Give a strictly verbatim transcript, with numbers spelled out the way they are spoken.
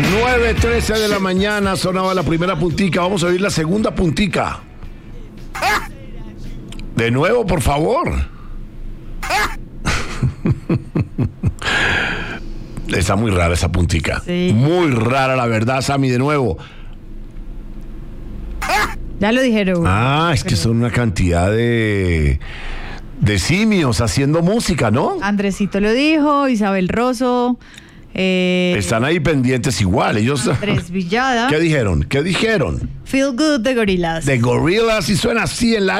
nueve trece de la mañana sonaba la primera puntica. Vamos a oír la segunda puntica. De nuevo, por favor. Está muy rara esa puntica. Sí. Muy rara, la verdad, Sammy, de nuevo. Ya lo dijeron. Ah, es que son una cantidad de, de simios haciendo música, ¿no? Andresito lo dijo, Isabel Rosso. Eh, Están ahí pendientes igual. Ellos. Andrés Villada. ¿Qué dijeron? ¿Qué dijeron? Feel Good de Gorillaz. De Gorillaz, y suena así en la